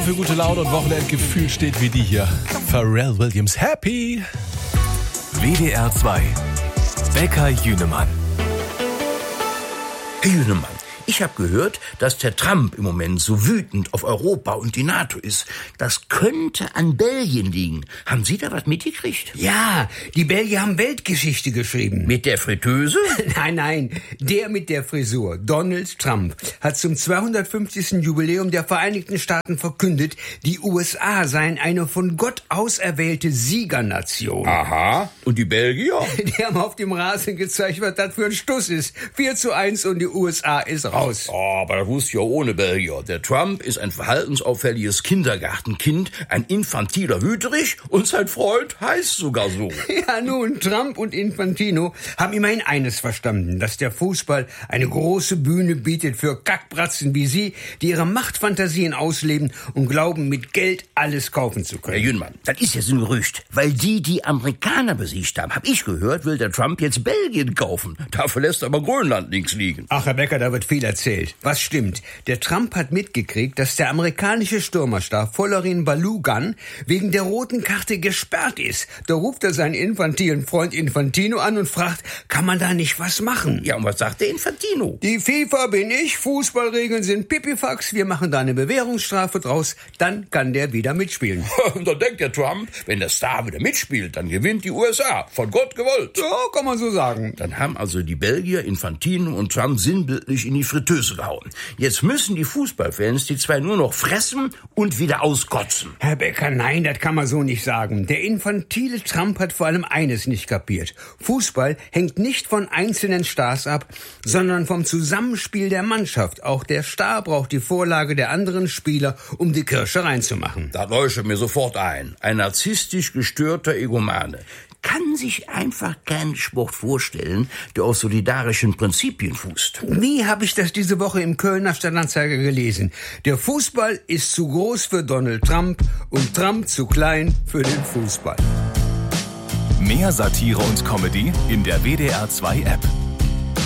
für gute Laune und Wochenendgefühl steht wie die hier. Pharrell Williams, Happy. WDR 2. Bäcker Jünemann. Herr Jünemann, ich habe gehört, dass der Trump im Moment so wütend auf Europa und die NATO ist. Das könnte an Belgien liegen. Haben Sie da was mitgekriegt? Ja, die Belgier haben Weltgeschichte geschrieben. Mit der Fritteuse? Nein, der mit der Frisur, Donald Trump, hat zum 250. Jubiläum der Vereinigten Staaten verkündet, die USA seien eine von Gott auserwählte Siegernation. Aha. Und die Belgier? Die haben auf dem Rasen gezeigt, was das für ein Stuss ist. 4:1 und die USA ist raus. Oh, aber das wusste ich ja ohne Belgier. Der Trump ist ein verhaltensauffälliges Kindergartenkind, ein infantiler Wüterich und sein Freund heißt sogar so. Ja nun, Trump und Infantino haben immerhin eines verstanden, dass der Fußball eine große Bühne bietet für Kackbratzen wie Sie, die ihre Machtfantasien ausleben und glauben, mit Geld alles kaufen zu können. Herr Jünemann, das ist jetzt ein Gerücht. Weil die Amerikaner besiegt haben, hab ich gehört, will der Trump jetzt Belgien kaufen. Dafür lässt aber Grönland links liegen. Ach, Herr Becker, da wird viel erzählt. Was stimmt? Der Trump hat mitgekriegt, dass der amerikanische Stürmerstab Folarin Balogun wegen der roten Karte gesperrt ist. Da ruft er seinen infantilen Freund Infantino an und fragt, kann man da nicht was machen? Ja, und was sagt der Infantino? Die FIFA bin ich, Fußballregeln sind Pipifax, wir machen da eine Bewährungsstrafe draus, dann kann der wieder mitspielen. Und da denkt der Trump, wenn der Star wieder mitspielt, dann gewinnt die USA. Von Gott gewollt. Ja, kann man so sagen. Dann haben also die Belgier Infantino und Trump sinnbildlich in die Fritteuse gehauen. Jetzt müssen die Fußballfans die zwei nur noch fressen und wieder auskotzen. Herr Becker, nein, das kann man so nicht sagen. Der infantile Trump hat vor allem eines nicht kapiert. Fußball hängt nicht von einzelnen Stars ab, sondern vom Zusammenspiel der Mannschaft. Auch der Star braucht die Vorlage der anderen Spieler, um die Kirsche reinzumachen. Da leuchtet mir sofort ein. Ein narzisstisch gestörter Egomane. Kann sich einfach keinen Sport vorstellen, der auf solidarischen Prinzipien fußt. Wie habe ich das diese Woche im Kölner Stadtanzeiger gelesen? Der Fußball ist zu groß für Donald Trump und Trump zu klein für den Fußball. Mehr Satire und Comedy in der WDR 2 App.